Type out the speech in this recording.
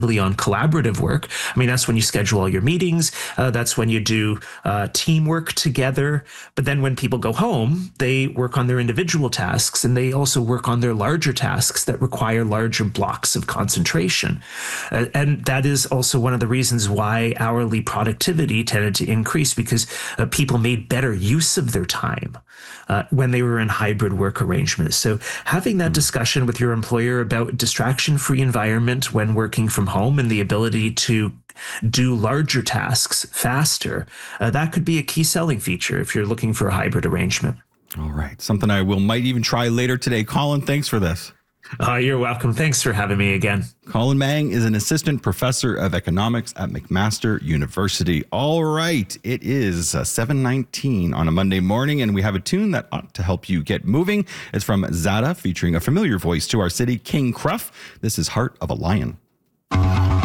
on collaborative work. I mean, that's when you schedule all your meetings. That's when you do teamwork together. But then when people go home, they work on their individual tasks, and they also work on their larger tasks that require larger blocks of concentration. And that is also one of the reasons why hourly productivity tended to increase, because people made better use of their time when they were in hybrid work arrangements. So having that discussion with your employer about distraction-free environment when working from home and the ability to do larger tasks faster, that could be a key selling feature if you're looking for a hybrid arrangement. All right. Something I might even try later today. Colin, thanks for this. You're welcome. Thanks for having me again. Colin Mang is an assistant professor of economics at McMaster University. All right. It is 7:19 on a Monday morning, and we have a tune that ought to help you get moving. It's from Zada, featuring a familiar voice to our city, King Cruff. This is Heart of a Lion.